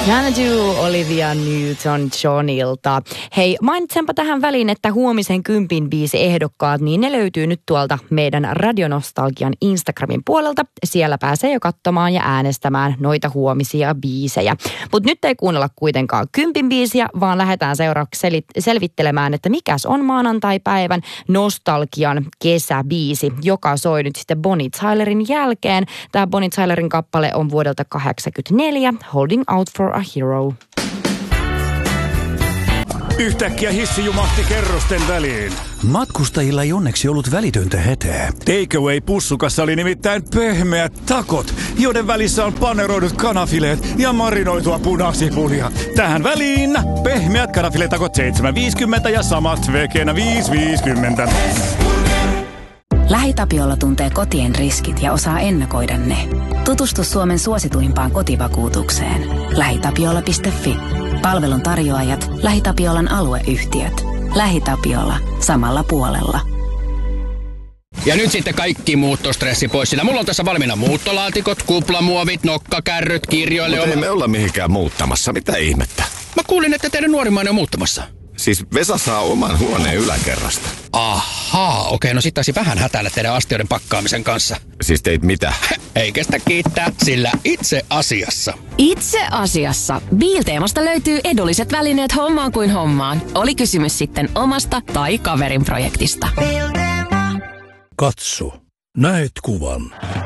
Do Olivia Newton-Johnilta. Hei, mainitsenpa tähän väliin, että huomisen kympin biisi-ehdokkaat, niin ne löytyy nyt tuolta meidän Radionostalgian Instagramin puolelta. Siellä pääsee jo katsomaan ja äänestämään noita huomisia biisejä. Mutta nyt ei kuunnella kuitenkaan kympin biisiä, vaan lähdetään seuraavaksi selvittelemään, että mikäs on maanantai-päivän nostalgian kesäbiisi, joka soi nyt sitten Bonnie Tylerin jälkeen. Tämä Bonnie Tylerin kappale on vuodelta 1984, Holding Out for a Hero. Yhtäkkiä hissi jumahti kerrosten väliin. Matkustajilla ei onneksi ollut välitöntä hätää. Takeaway-pussukassa oli nimittäin pehmeät takot, joiden välissä on paneroidut kanafileet ja marinoitua punasipulia. Tähän väliin pehmeät kanafiletakot 7,50 ja samat vegenä 5,50. LähiTapiola tuntee kotien riskit ja osaa ennakoida ne. Tutustu Suomen suosituimpaan kotivakuutukseen. LähiTapiola.fi. Palvelun tarjoajat, LähiTapiolan alueyhtiöt. LähiTapiola. Samalla puolella. Ja nyt sitten kaikki muuttostressi pois, sillä mulla on tässä valmiina muuttolaatikot, kuplamuovit, nokkakärryt, kirjoille. Mutta ei me olla mihinkään muuttamassa. Mitä ihmettä? Mä kuulin, että teidän nuorimmainen on muuttamassa. Siis Vesa saa oman huoneen yläkerrasta. Ahaa, okei, no sit taisi vähän hätäillä teidän astioiden pakkaamisen kanssa. Siis teit mitä? Eikä sitä kiittää, sillä itse asiassa. Itse asiassa. Biilteemasta löytyy edulliset välineet hommaan kuin hommaan. Oli kysymys sitten omasta tai kaverin projektista. Katso. Näet kuvan.